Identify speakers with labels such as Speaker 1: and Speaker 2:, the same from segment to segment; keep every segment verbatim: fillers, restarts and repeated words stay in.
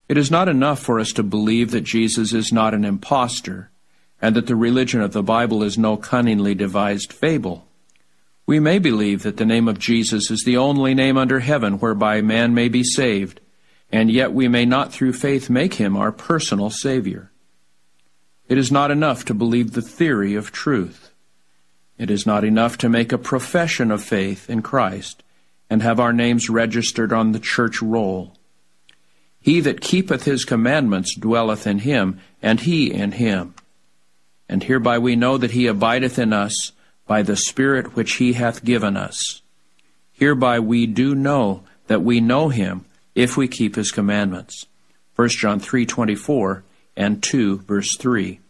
Speaker 1: It is not enough for us to believe that Jesus is not an impostor, and that the religion of the Bible is no cunningly devised fable. We may believe that the name of Jesus is the only name under heaven whereby man may be saved, and yet we may not through faith make him our personal Savior. It is not enough to believe the theory of truth. It is not enough to make a profession of faith in Christ and have our names registered on the church roll. He that keepeth his commandments dwelleth in him, and he in him. And hereby we know that he abideth in us by the Spirit which he hath given us. Hereby we do know that we know him, if we keep his commandments. First John three twenty-four and two verse three.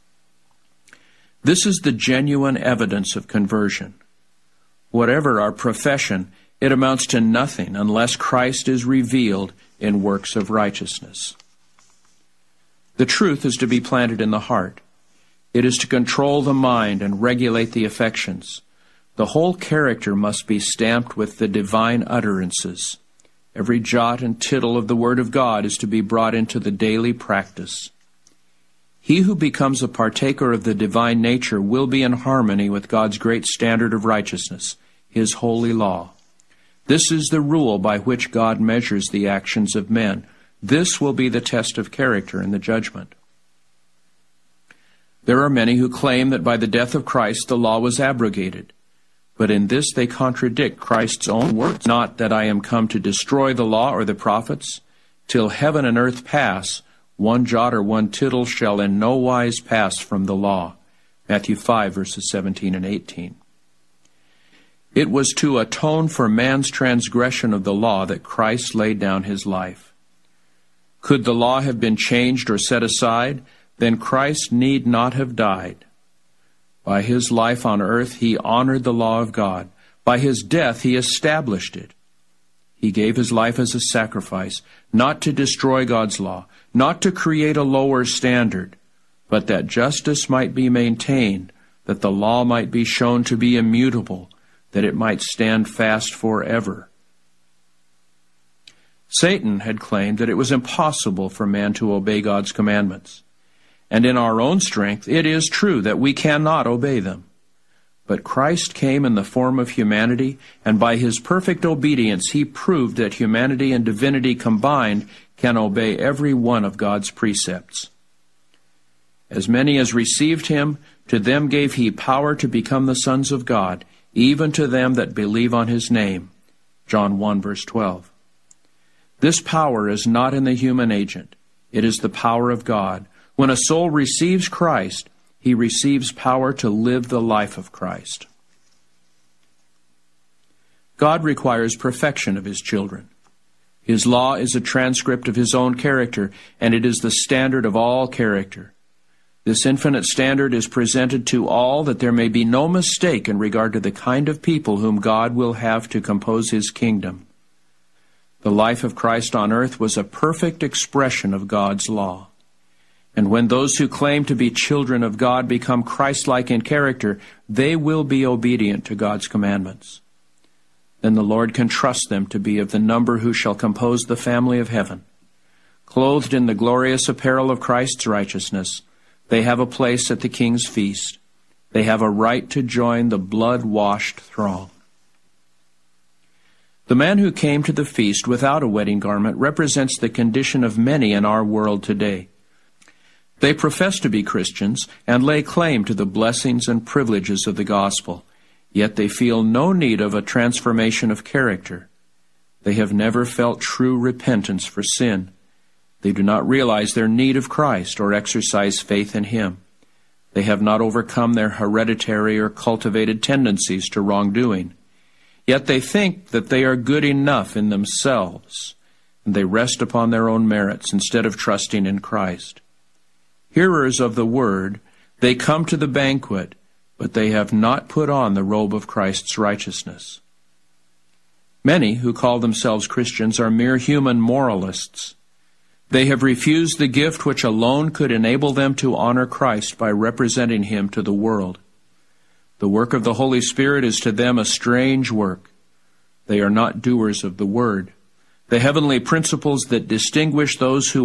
Speaker 1: This is the genuine evidence of conversion. Whatever our profession, it amounts to nothing unless Christ is revealed in works of righteousness. The truth is to be planted in the heart. It is to control the mind and regulate the affections. The whole character must be stamped with the divine utterances. Every jot and tittle of the Word of God is to be brought into the daily practice. He who becomes a partaker of the divine nature will be in harmony with God's great standard of righteousness, His holy law. This is the rule by which God measures the actions of men. This will be the test of character in the judgment. There are many who claim that by the death of Christ the law was abrogated. But in this they contradict Christ's own words, not that I am come to destroy the law or the prophets. Till heaven and earth pass, one jot or one tittle shall in no wise pass from the law. Matthew five, verses seventeen and eighteen. It was to atone for man's transgression of the law that Christ laid down his life. Could the law have been changed or set aside, then Christ need not have died. By his life on earth, he honored the law of God. By his death, he established it. He gave his life as a sacrifice, not to destroy God's law, not to create a lower standard, but that justice might be maintained, that the law might be shown to be immutable, that it might stand fast forever. Satan had claimed that it was impossible for man to obey God's commandments. And in our own strength, it is true that we cannot obey them. But Christ came in the form of humanity, and by his perfect obedience he proved that humanity and divinity combined can obey every one of God's precepts. As many as received him, to them gave he power to become the sons of God, even to them that believe on his name. John one, verse twelve. This power is not in the human agent. It is the power of God. When a soul receives Christ, he receives power to live the life of Christ. God requires perfection of his children. His law is a transcript of his own character, and it is the standard of all character. This infinite standard is presented to all that there may be no mistake in regard to the kind of people whom God will have to compose his kingdom. The life of Christ on earth was a perfect expression of God's law. And when those who claim to be children of God become Christ-like in character, they will be obedient to God's commandments. Then the Lord can trust them to be of the number who shall compose the family of heaven. Clothed in the glorious apparel of Christ's righteousness, they have a place at the King's feast. They have a right to join the blood-washed throng. The man who came to the feast without a wedding garment represents the condition of many in our world today. They profess to be Christians and lay claim to the blessings and privileges of the gospel, yet they feel no need of a transformation of character. They have never felt true repentance for sin. They do not realize their need of Christ or exercise faith in him. They have not overcome their hereditary or cultivated tendencies to wrongdoing. Yet they think that they are good enough in themselves, and they rest upon their own merits instead of trusting in Christ. Hearers of the word, they come to the banquet, but they have not put on the robe of Christ's righteousness. Many who call themselves Christians are mere human moralists. They have refused the gift which alone could enable them to honor Christ by representing him to the world. The work of the Holy Spirit is to them a strange work. They are not doers of the word. The heavenly principles that distinguish those who